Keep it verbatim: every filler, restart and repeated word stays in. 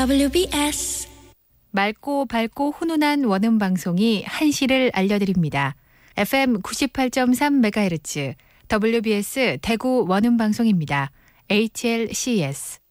더블유비에스 맑고 밝고 훈훈한 원음 방송이 한시를 알려드립니다. 에프엠 구십팔 점 삼 메가헤르츠 더블유비에스 대구 원음 방송입니다. 에이치엘씨에스